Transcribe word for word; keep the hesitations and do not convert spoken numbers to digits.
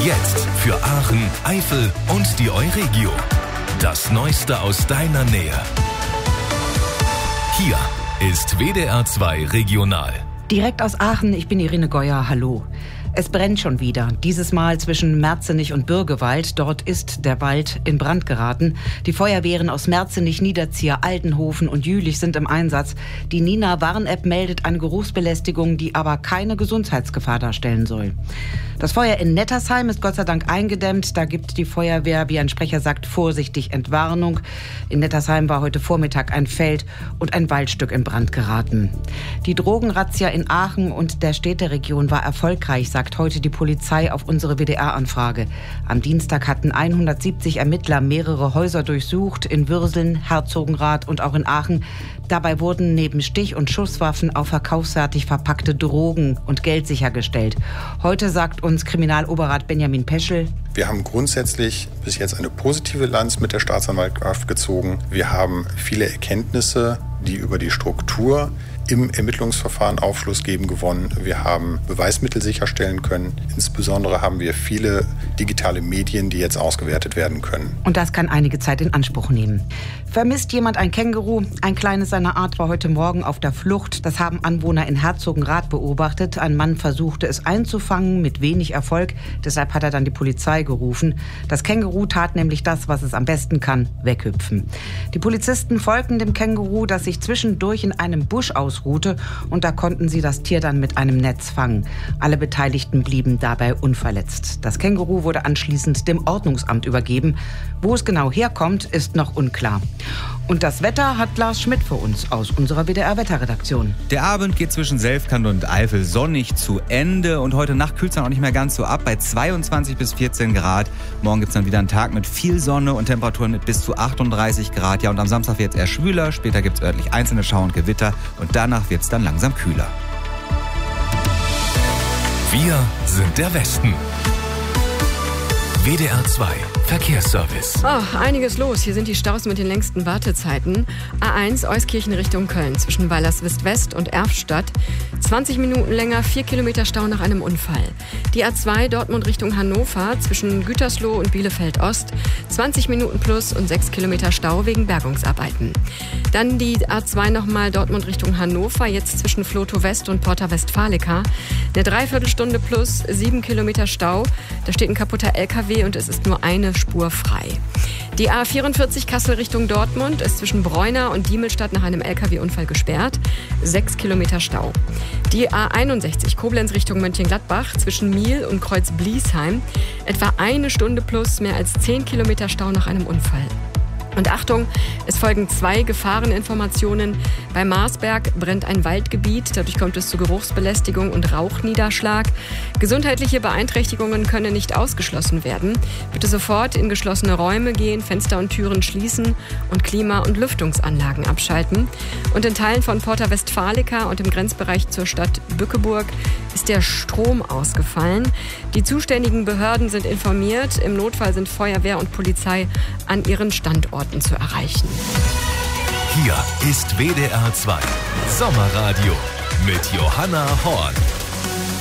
Jetzt für Aachen, Eifel und die Euregio. Das Neueste aus deiner Nähe. Hier ist W D R zwei Regional. Direkt aus Aachen, ich bin Irene Geuer, hallo. Es brennt schon wieder, dieses Mal zwischen Merzenich und Bürgewald. Dort ist der Wald in Brand geraten. Die Feuerwehren aus Merzenich, Niederzier, Altenhofen und Jülich sind im Einsatz. Die Nina-Warn-App meldet eine Geruchsbelästigung, die aber keine Gesundheitsgefahr darstellen soll. Das Feuer in Nettersheim ist Gott sei Dank eingedämmt. Da gibt die Feuerwehr, wie ein Sprecher sagt, vorsichtig Entwarnung. In Nettersheim war heute Vormittag ein Feld und ein Waldstück in Brand geraten. Die Drogenrazzia in Aachen und der Städteregion war erfolgreich, sagt heute die Polizei auf unsere W D R-Anfrage. Am Dienstag hatten hundertsiebzig Ermittler mehrere Häuser durchsucht, in Würseln, Herzogenrath und auch in Aachen. Dabei wurden neben Stich- und Schusswaffen auch verkaufsfertig verpackte Drogen und Geld sichergestellt. Heute sagt uns Kriminaloberrat Benjamin Peschel: Wir haben grundsätzlich bis jetzt eine positive Bilanz mit der Staatsanwaltschaft gezogen. Wir haben viele Erkenntnisse, die über die Struktur im Ermittlungsverfahren Aufschluss geben, gewonnen. Wir haben Beweismittel sicherstellen können. Insbesondere haben wir viele digitale Medien, die jetzt ausgewertet werden können. Und das kann einige Zeit in Anspruch nehmen. Vermisst jemand ein Känguru? Ein kleines seiner Art war heute Morgen auf der Flucht. Das haben Anwohner in Herzogenrath beobachtet. Ein Mann versuchte es einzufangen, mit wenig Erfolg. Deshalb hat er dann die Polizei gerufen. Das Känguru tat nämlich das, was es am besten kann: weghüpfen. Die Polizisten folgten dem Känguru, das sich zwischendurch in einem Busch ausruhte. Und da konnten sie das Tier dann mit einem Netz fangen. Alle Beteiligten blieben dabei unverletzt. Das Känguru wurde anschließend dem Ordnungsamt übergeben. Wo es genau herkommt, ist noch unklar. Und das Wetter hat Lars Schmidt für uns aus unserer W D R-Wetterredaktion. Der Abend geht zwischen Selfkant und Eifel sonnig zu Ende. Und heute Nacht kühlt es dann auch nicht mehr ganz so ab, bei zweiundzwanzig bis vierzehn Grad. Morgen gibt es dann wieder einen Tag mit viel Sonne und Temperaturen mit bis zu achtunddreißig Grad. Ja, und am Samstag wird es eher schwüler. Später gibt es örtlich einzelne Schauer und Gewitter. Und danach wird es dann langsam kühler. Wir sind der Westen. W D R zwei Verkehrsservice. Oh, einiges los. Hier sind die Staus mit den längsten Wartezeiten. A eins Euskirchen Richtung Köln zwischen Weilerswist-West und Erftstadt. zwanzig Minuten länger, vier Kilometer Stau nach einem Unfall. Die A zwei Dortmund Richtung Hannover zwischen Gütersloh und Bielefeld-Ost. zwanzig Minuten plus und sechs Kilometer Stau wegen Bergungsarbeiten. Dann die A zwei nochmal Dortmund Richtung Hannover, jetzt zwischen Vlotho West und Porta Westfalica. Eine Dreiviertelstunde plus, sieben Kilometer Stau. Da steht ein kaputter L K W und es ist nur eine Spur frei. Die A vierundvierzig Kassel Richtung Dortmund ist zwischen Bräuner und Diemelstadt nach einem L K W-Unfall gesperrt. Sechs Kilometer Stau. Die A einundsechzig Koblenz Richtung Mönchengladbach zwischen Miel und Kreuz-Bliesheim. Etwa eine Stunde plus, mehr als zehn Kilometer Stau nach einem Unfall. Und Achtung, es folgen zwei Gefahreninformationen. Bei Marsberg brennt ein Waldgebiet. Dadurch kommt es zu Geruchsbelästigung und Rauchniederschlag. Gesundheitliche Beeinträchtigungen können nicht ausgeschlossen werden. Bitte sofort in geschlossene Räume gehen, Fenster und Türen schließen und Klima- und Lüftungsanlagen abschalten. Und in Teilen von Porta Westfalica und im Grenzbereich zur Stadt Bückeburg ist der Strom ausgefallen. Die zuständigen Behörden sind informiert. Im Notfall sind Feuerwehr und Polizei an ihren Standorten zu erreichen. Hier ist W D R zwei Sommerradio mit Johanna Horn.